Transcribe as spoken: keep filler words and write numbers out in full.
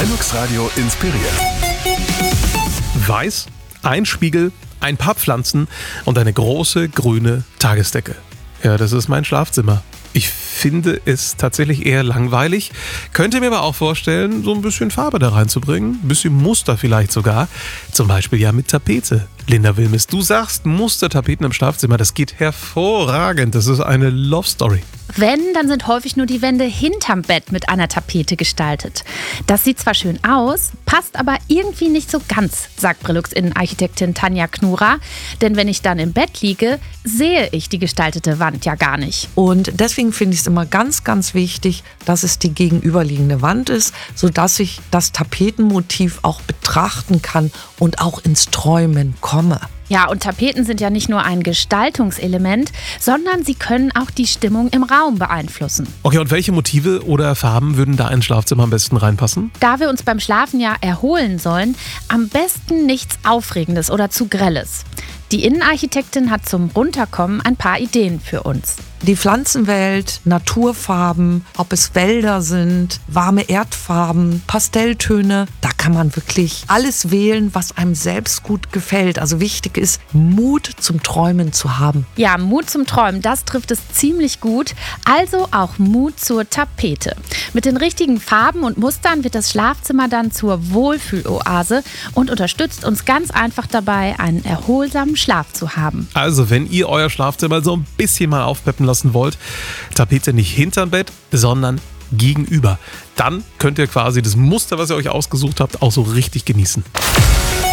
Flux Radio inspiriert. Weiß, ein Spiegel, ein paar Pflanzen und eine große grüne Tagesdecke. Ja, das ist mein Schlafzimmer. Ich finde es tatsächlich eher langweilig, könnte mir aber auch vorstellen, so ein bisschen Farbe da reinzubringen, ein bisschen Muster vielleicht sogar, zum Beispiel ja mit Tapete. Linda Wilmes, du sagst Mustertapeten im Schlafzimmer, das geht hervorragend, das ist eine Love Story. Wenn, dann sind häufig nur die Wände hinterm Bett mit einer Tapete gestaltet. Das sieht zwar schön aus, passt aber irgendwie nicht so ganz, sagt Brillux-Innenarchitektin Tanja Knura. Denn wenn ich dann im Bett liege, sehe ich die gestaltete Wand ja gar nicht. Und deswegen finde ich es immer ganz, ganz wichtig, dass es die gegenüberliegende Wand ist, sodass ich das Tapetenmotiv auch betrachten kann und auch ins Träumen komme. Ja, und Tapeten sind ja nicht nur ein Gestaltungselement, sondern sie können auch die Stimmung im Raum beeinflussen. Okay, und welche Motive oder Farben würden da ins Schlafzimmer am besten reinpassen? Da wir uns beim Schlafen ja erholen sollen, am besten nichts Aufregendes oder zu Grelles. Die Innenarchitektin hat zum Runterkommen ein paar Ideen für uns. Die Pflanzenwelt, Naturfarben, ob es Wälder sind, warme Erdfarben, Pastelltöne, da kann man wirklich alles wählen, was einem selbst gut gefällt. Also wichtig ist, Mut zum Träumen zu haben. Ja, Mut zum Träumen, das trifft es ziemlich gut. Also auch Mut zur Tapete. Mit den richtigen Farben und Mustern wird das Schlafzimmer dann zur Wohlfühloase und unterstützt uns ganz einfach dabei, einen erholsamen Schlaf zu haben. Also, wenn ihr euer Schlafzimmer so ein bisschen mal aufpeppen lassen wollt, Tapete nicht hinterm Bett, sondern gegenüber. Dann könnt ihr quasi das Muster, was ihr euch ausgesucht habt, auch so richtig genießen.